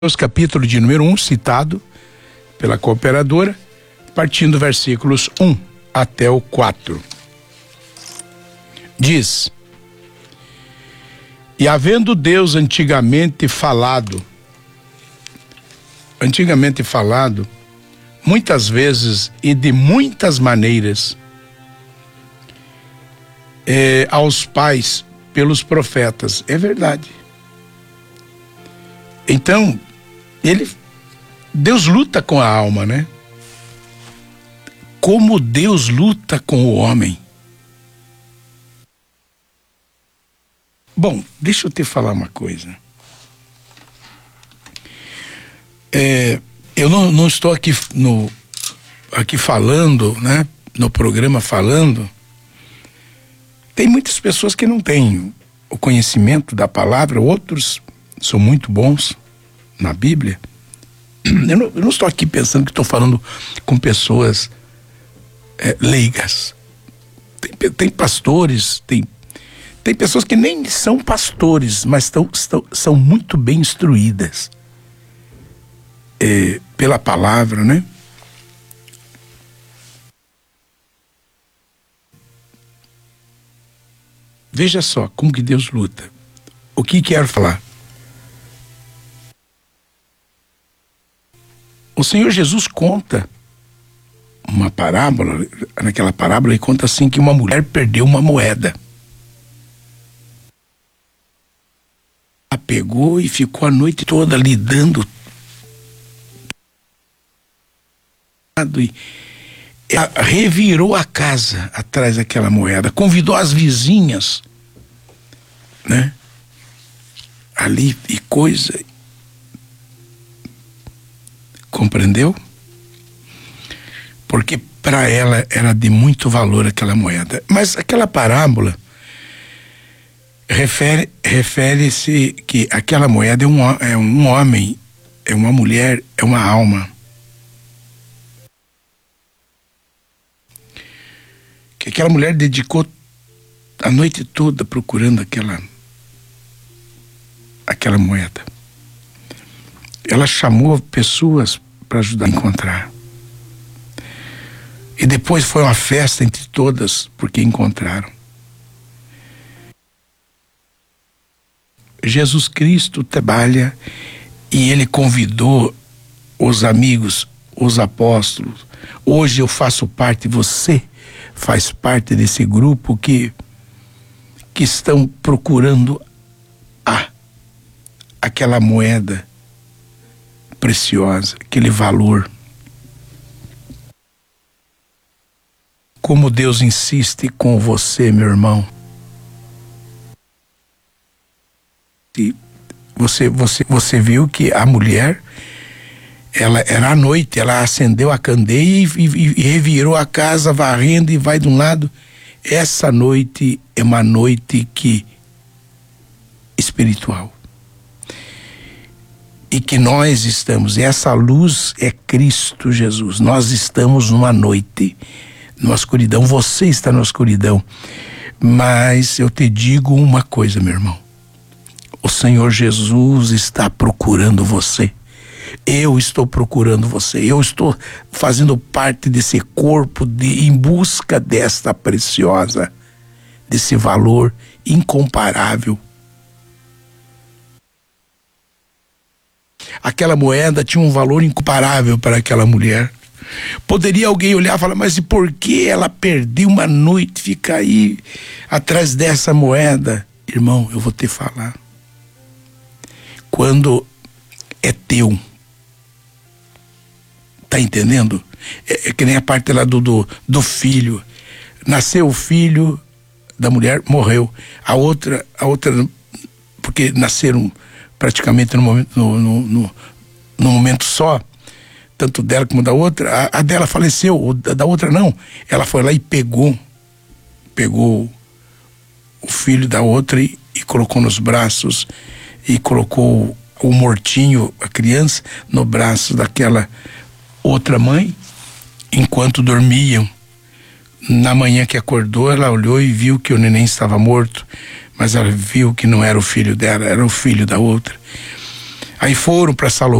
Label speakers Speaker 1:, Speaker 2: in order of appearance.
Speaker 1: capítulo de número 1, citado pela cooperadora, partindo versículos 1 até o 4. Diz: E havendo Deus antigamente falado, muitas vezes e de muitas maneiras, aos pais pelos profetas. É verdade. Então, Deus luta com a alma, né? Como Deus luta com o homem. Bom, deixa eu te falar uma coisa. Eu não estou aqui falando, né? No programa falando. Tem muitas pessoas que não têm o conhecimento da palavra, outros são muito bons na Bíblia. Eu não estou aqui pensando que estou falando com pessoas leigas. Tem pastores, tem pessoas que nem são pastores, mas são muito bem instruídas pela palavra, né? Veja só como que Deus luta. O que quero falar? O Senhor Jesus conta uma parábola. Naquela parábola ele conta assim que uma mulher perdeu uma moeda. Ela pegou e ficou a noite toda lidando. E ela revirou a casa atrás daquela moeda, convidou as vizinhas, né? Ali e coisa. Compreendeu? Porque para ela era de muito valor aquela moeda. Mas aquela parábola refere-se que aquela moeda é um homem, é uma mulher, é uma alma. Que aquela mulher dedicou a noite toda procurando aquela moeda. Ela chamou pessoas para ajudar a encontrar. E depois foi uma festa entre todas, porque encontraram. Jesus Cristo trabalha e ele convidou os amigos, os apóstolos. Hoje eu faço parte, você faz parte desse grupo que estão procurando aquela moeda preciosa, aquele valor. Como Deus insiste com você, meu irmão. E você viu que a mulher, ela era à noite, ela acendeu a candeia e revirou a casa, varrendo e vai de um lado. Essa noite é uma noite espiritual. E que nós estamos, essa luz é Cristo Jesus. Nós estamos numa noite, numa escuridão. Você está na escuridão. Mas eu te digo uma coisa, meu irmão. O Senhor Jesus está procurando você. Eu estou procurando você. Eu estou fazendo parte desse corpo em busca desta preciosa, desse valor incomparável. Aquela moeda tinha um valor incomparável para aquela mulher. Poderia alguém olhar e falar, mas e por que ela perdeu uma noite, fica aí atrás dessa moeda? Irmão, eu vou te falar. Quando é teu, tá entendendo? É que nem a parte lá do filho. Nasceu o filho da mulher, morreu. A outra, porque nasceram praticamente no momento só, tanto dela como da outra. A dela faleceu, da outra não. Ela foi lá e pegou o filho da outra e colocou nos braços, e colocou o mortinho, a criança, no braço daquela outra mãe, enquanto dormiam. Na manhã que acordou, ela olhou e viu que o neném estava morto, mas ela viu que não era o filho dela, era o filho da outra. Aí foram para Salomão.